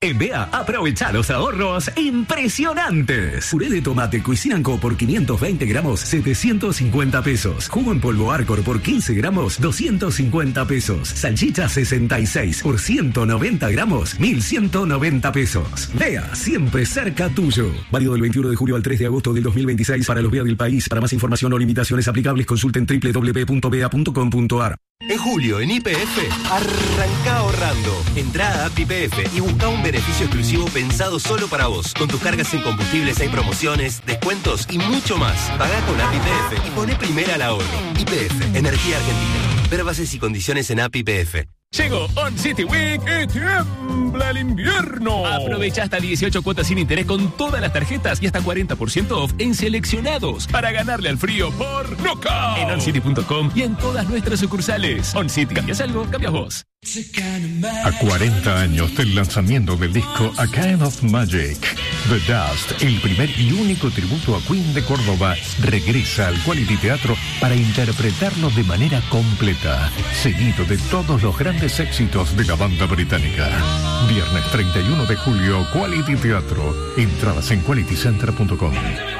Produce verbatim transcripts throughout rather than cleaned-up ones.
En B E A, aprovecha los ahorros impresionantes. Puré de tomate Cuisinanco por quinientos veinte gramos, setecientos cincuenta pesos. Jugo en polvo Arcor por quince gramos, doscientos cincuenta pesos. Salchicha sesenta y seis por ciento noventa gramos, mil ciento noventa pesos. B E A, siempre cerca tuyo. Válido del veintiuno de julio al tres de agosto del dos mil veintiséis para los B E A del país. Para más información o limitaciones aplicables, consulten doble u doble u doble u punto b e a punto com punto a r. En julio, en Y P F, arranca ahorrando. Entrá a Y P F y busca un beneficio exclusivo pensado solo para vos. Con tus cargas en combustibles hay promociones, descuentos y mucho más. Pagá con A P I P F y poné primera al ahorro. Y P F, Energía Argentina. Ver bases y condiciones en A P I P F. Llegó On City Week y tiembla el invierno. Aprovecha hasta dieciocho cuotas sin interés con todas las tarjetas y hasta cuarenta por ciento off en seleccionados para ganarle al frío por Knockout. En on city punto com y en todas nuestras sucursales. On City, cambias algo, cambias vos. A cuarenta años del lanzamiento del disco A Kind of Magic, The Dust, el primer y único tributo a Queen de Córdoba, regresa al Quality Teatro para interpretarlo de manera completa, seguido de todos los grandes éxitos de la banda británica. Viernes treinta y uno de julio, Quality Teatro. Entradas en quality center punto com.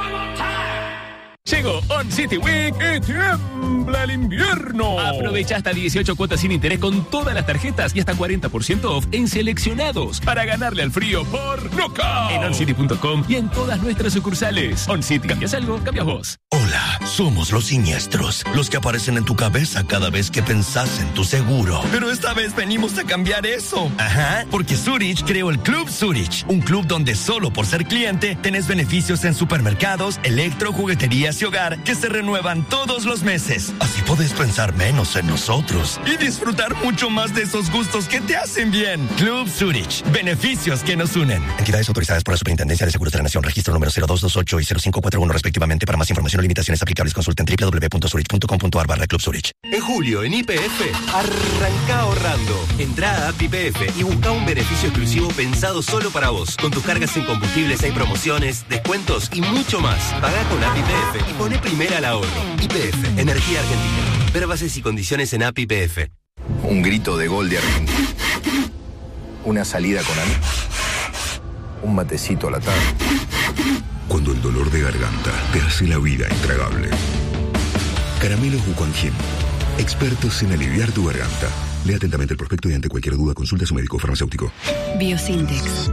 Llegó On City Week y tiembla el invierno. Aprovecha hasta dieciocho cuotas sin interés con todas las tarjetas y hasta cuarenta por ciento off en seleccionados para ganarle al frío por Knockout. En on city punto com y en todas nuestras sucursales. On City, cambias algo, cambias vos. Hola, somos los siniestros, los que aparecen en tu cabeza cada vez que pensás en tu seguro. Pero esta vez venimos a cambiar eso. Ajá, porque Zurich creó el Club Zurich, un club donde solo por ser cliente tenés beneficios en supermercados, electro, jugueterías y hogar que se renuevan todos los meses. Así podés pensar menos en nosotros y disfrutar mucho más de esos gustos que te hacen bien. Club Zurich, beneficios que nos unen. Entidades autorizadas por la Superintendencia de Seguros de la Nación, registro número cero dos dos ocho y cero cinco cuatro uno respectivamente. Para más información o limitaciones aplicables, consulten doble u doble u doble u punto zurich punto com punto a r barra Club Zurich. En julio, en Y P F, arranca ahorrando. Entrá a A P I P F y busca un beneficio exclusivo pensado solo para vos. Con tus cargas en combustibles hay promociones, descuentos y mucho más. Pagá con A P I P F y poné primera al ahorro. Y P F, Energía Argentina. Ver bases y condiciones en A P I P F. Un grito de gol de Argentina. Una salida con amigos. Un matecito a la tarde. Cuando el dolor de garganta te hace la vida intragable. Caramelos Wuquanjin, expertos en aliviar tu garganta. Lea atentamente el prospecto y ante cualquier duda consulte a su médico farmacéutico. Biosintex.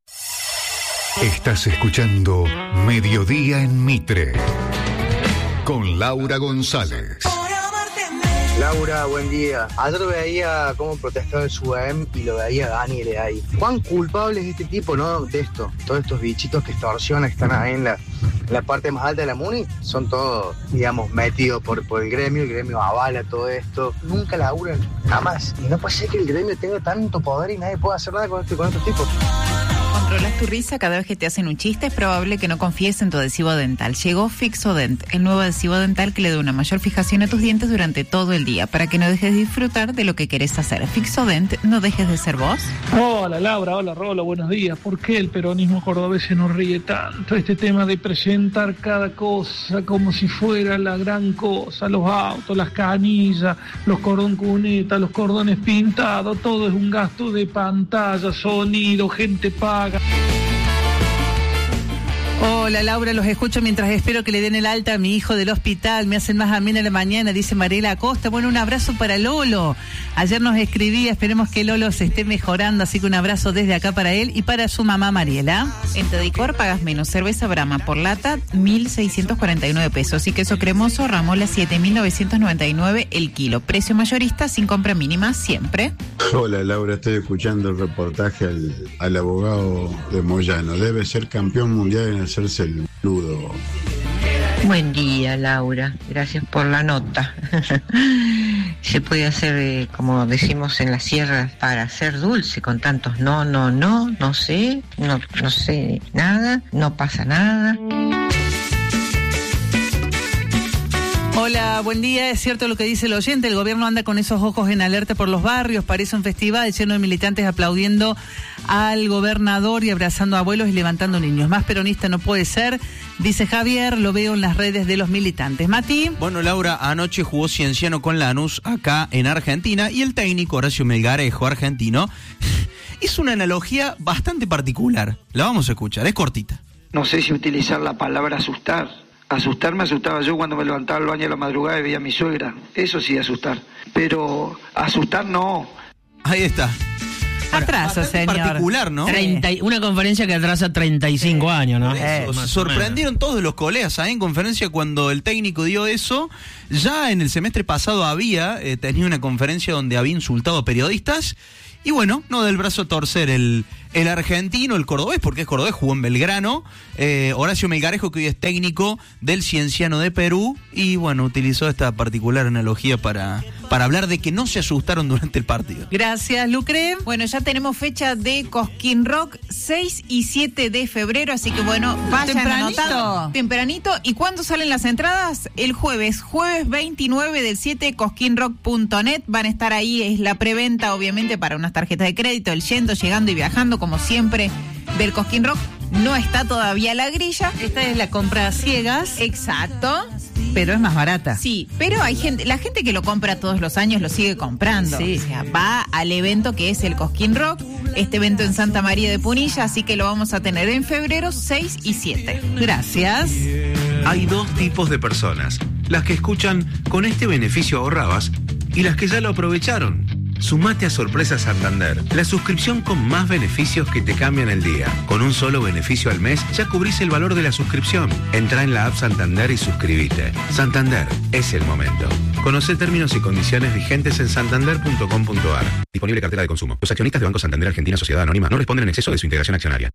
Estás escuchando Mediodía en Mitre con Laura González. Laura, buen día. Ayer veía cómo protestaba el SUAEM y lo veía Dani de ahí. ¿Cuán culpable es este tipo, no, de esto? Todos estos bichitos que extorsionan, que están ahí en la, en la parte más alta de la MUNI, son todos, digamos, metidos por, por el gremio. El gremio avala todo esto. Nunca laburan, jamás. Y no puede ser que el gremio tenga tanto poder y nadie pueda hacer nada con, este, con estos tipos. ¿Controlas tu risa cada vez que te hacen un chiste? Es probable que no confíes en tu adhesivo dental. Llegó Fixodent, el nuevo adhesivo dental que le da una mayor fijación a tus dientes durante todo el día, para que no dejes de disfrutar de lo que querés hacer. Fixodent, no dejes de ser vos. Hola Laura, hola Rolo, buenos días. ¿Por qué el peronismo cordobés se nos ríe tanto? Este tema de presentar cada cosa como si fuera la gran cosa, los autos, las canillas, los cordón cuneta, los cordones pintados, todo es un gasto de pantalla, sonido, gente paga. Hola Laura, los escucho mientras espero que le den el alta a mi hijo del hospital, me hacen más amena la mañana, dice Mariela Acosta. Bueno, un abrazo para Lolo. Ayer nos escribía, esperemos que Lolo se esté mejorando, así que un abrazo desde acá para él y para su mamá Mariela. En Tedicor pagas menos. Cerveza Brahma por lata, mil seiscientos cuarenta y nueve pesos. Y queso cremoso Ramola, siete mil novecientos noventa y nueve el kilo. Precio mayorista sin compra mínima siempre. Hola Laura, estoy escuchando el reportaje al, al abogado de Moyano. Debe ser campeón mundial en hacerse el boludo. Buen día Laura, gracias por la nota. Se puede hacer, eh, como decimos en las sierras, para hacer dulce con tantos no, no, no, no sé, no, no sé nada, no pasa nada. Hola, buen día. Es cierto lo que dice el oyente, el gobierno anda con esos ojos en alerta por los barrios, parece un festival lleno de militantes aplaudiendo al gobernador y abrazando a abuelos y levantando niños. Más peronista no puede ser, dice Javier, lo veo en las redes de los militantes. Mati. Bueno, Laura, anoche jugó Cienciano con Lanús acá en Argentina y el técnico Horacio Melgarejo, argentino, hizo una analogía bastante particular. La vamos a escuchar, es cortita. No sé si utilizar la palabra asustar. Asustar me asustaba yo cuando me levantaba al baño a la madrugada y veía a mi suegra. Eso sí, asustar. Pero asustar no. Ahí está. Atraso, señor. Particular, ¿no? treinta, una conferencia que atrasa treinta y cinco eh, años, ¿no? Eh, se sorprendieron todos los colegas ahí en conferencia cuando el técnico dio eso. Ya en el semestre pasado había eh, tenido una conferencia donde había insultado a periodistas. Y bueno, no del brazo a torcer el, el argentino, el cordobés, porque es cordobés, jugó en Belgrano. Eh, Horacio Melgarejo, que hoy es técnico del Cienciano de Perú. Y bueno, utilizó esta particular analogía para, para hablar de que no se asustaron durante el partido. Gracias, Lucre. Bueno, ya tenemos fecha de Cosquín Rock, seis y siete de febrero, así que bueno, vayan Tempranito. anotando. Tempranito. ¿Y cuándo salen las entradas? El jueves, jueves veintinueve del siete, cosquín rock punto net. Van a estar ahí, es la preventa, obviamente, para unas tarjetas de crédito, el yendo, llegando y viajando, como siempre, del Cosquín Rock. No está todavía la grilla. Esta es la compra a ciegas. Exacto. Pero es más barata. Sí, pero hay gente, la gente que lo compra todos los años lo sigue comprando. Sí. O sea, va al evento que es el Cosquín Rock, este evento en Santa María de Punilla, así que lo vamos a tener en febrero seis y siete. Gracias. Hay dos tipos de personas, las que escuchan con este beneficio ahorrabas y las que ya lo aprovecharon. Sumate a Sorpresa Santander, la suscripción con más beneficios que te cambian el día. Con un solo beneficio al mes ya cubrís el valor de la suscripción. Entrá en la app Santander y suscríbete. Santander, es el momento. Conocé términos y condiciones vigentes en santander punto com punto ar. Disponible cartera de consumo. Los accionistas de Banco Santander Argentina Sociedad Anónima no responden en exceso de su integración accionaria.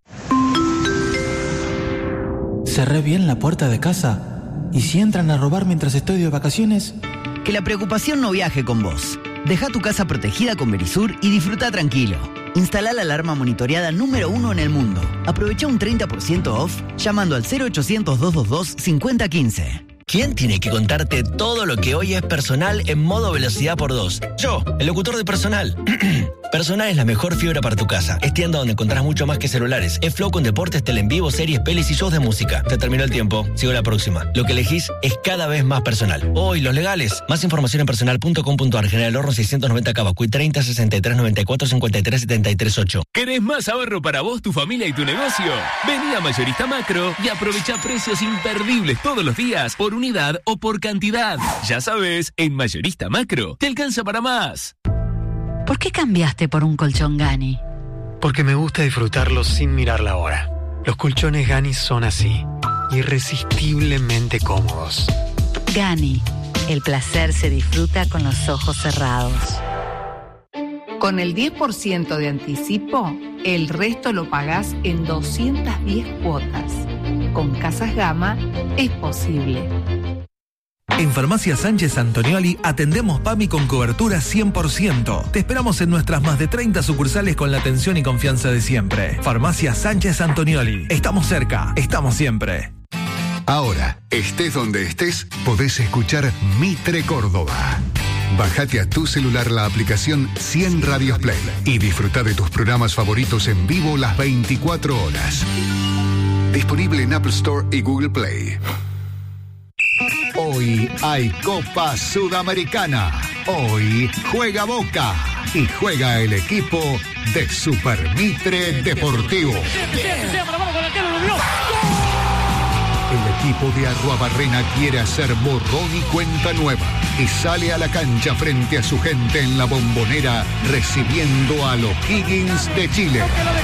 Cerré bien la puerta de casa. ¿Y si entran a robar mientras estoy de vacaciones? Que la preocupación no viaje con vos. Deja tu casa protegida con Verisur y disfruta tranquilo. Instala la alarma monitoreada número uno en el mundo. Aprovecha un treinta por ciento off llamando al cero ochocientos, doscientos veintidós, cincuenta quince. ¿Quién tiene que contarte todo lo que hoy es Personal en modo velocidad por dos? Yo, el locutor de Personal. Personal es la mejor fibra para tu casa. Es tienda donde encontrás mucho más que celulares. Es Flow con deportes, tele en vivo, series, pelis y shows de música. Se terminó el tiempo. Sigo la próxima. Lo que elegís es cada vez más Personal. Hoy, los legales. Más información en personal punto com punto ar. General Horno seiscientos noventa Cavacuy treinta, sesenta y tres, noventa y cuatro, cincuenta y tres, setenta y tres, ocho. ¿Querés más ahorro para vos, tu familia y tu negocio? Vení a Mayorista Macro y aprovecha precios imperdibles todos los días por unidad o por cantidad. Ya sabes, en Mayorista Macro te alcanza para más. ¿Por qué cambiaste por un colchón Gani? Porque me gusta disfrutarlo sin mirar la hora. Los colchones Gani son así, irresistiblemente cómodos. Gani, el placer se disfruta con los ojos cerrados. Con el diez por ciento de anticipo, el resto lo pagás en doscientas diez cuotas. Con Casas Gama es posible. En Farmacia Sánchez Antonioli atendemos PAMI con cobertura cien por ciento. Te esperamos en nuestras más de treinta sucursales con la atención y confianza de siempre. Farmacia Sánchez Antonioli. Estamos cerca, estamos siempre. Ahora, estés donde estés, podés escuchar Mitre Córdoba. Bájate a tu celular la aplicación cien Radios Play y disfruta de tus programas favoritos en vivo las veinticuatro horas. Disponible en Apple Store y Google Play. Hoy hay Copa Sudamericana. Hoy juega Boca y juega el equipo de Super Mitre Deportivo. El equipo de Arruabarrena quiere hacer borrón y cuenta nueva y sale a la cancha frente a su gente en la Bombonera recibiendo a los Higgins de Chile.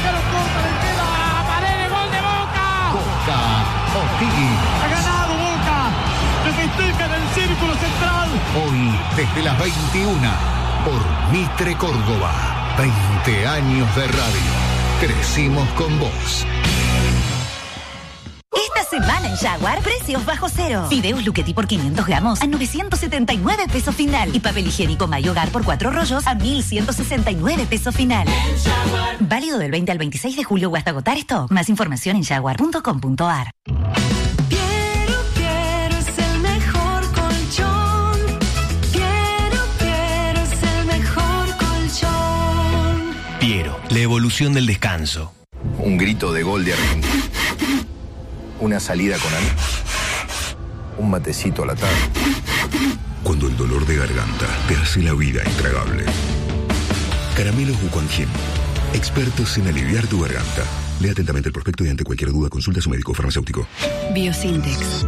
Boca O'Higgins. ¡Ha ganado Boca! ¡Se festeja en el círculo central! Hoy, desde las veintiuna, por Mitre Córdoba. veinte años de radio. Crecimos con vos. Esta semana en Jaguar, precios bajo cero. Fideos Luchetti por quinientos gramos a novecientos setenta y nueve pesos final. Y papel higiénico May Hogar por cuatro rollos a mil ciento sesenta y nueve pesos final. Válido del veinte al veintiséis de julio o hasta agotar stock. Más información en jaguar punto com punto ar. Quiero, quiero, es el mejor colchón. La evolución del descanso. Un grito de gol de Argentina. Una salida con amigos. Un matecito a la tarde. Cuando el dolor de garganta te hace la vida intragable. Caramelos Wuquanjin. Expertos en aliviar tu garganta. Lea atentamente el prospecto y ante cualquier duda consulta a su médico farmacéutico. Biosintex.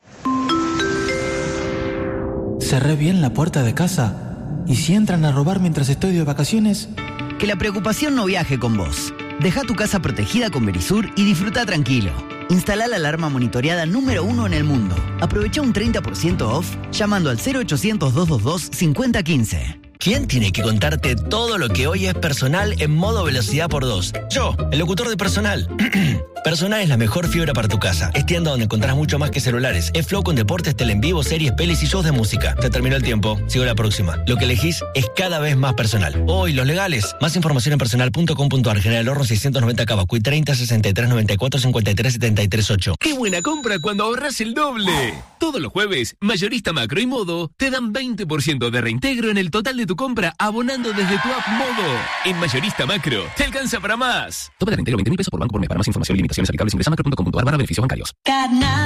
Cerré bien la puerta de casa. ¿Y si entran a robar mientras estoy de vacaciones? Que la preocupación no viaje con vos. Deja tu casa protegida con Verisur y disfruta tranquilo. Instala la alarma monitoreada número uno en el mundo. Aprovecha un treinta por ciento off llamando al cero ochocientos, doscientos veintidós, cincuenta quince. ¿Quién tiene que contarte todo lo que hoy es Personal en modo velocidad por dos? Yo, el locutor de Personal. Personal es la mejor fibra para tu casa. Es tienda donde encontrás mucho más que celulares. Es Flow con deportes, tele en vivo, series, pelis y shows de música. Se terminó el tiempo. Sigo la próxima. Lo que elegís es cada vez más Personal. Hoy, los legales. Más información en personal punto com punto a r. General Horno seiscientos noventa Cavacuy treinta, sesenta y tres, noventa y cuatro, cincuenta y tres, setenta y tres, ocho. ¡Qué buena compra cuando ahorras el doble! Todos los jueves, Mayorista Macro y Modo te dan veinte por ciento de reintegro en el total de tu compra abonando desde tu app Modo. En Mayorista Macro, te alcanza para más. Tope de reintegro veinte mil pesos por banco por mes. Para más información y limitaciones aplicables ingresa macro punto com punto a r barra beneficios bancarios.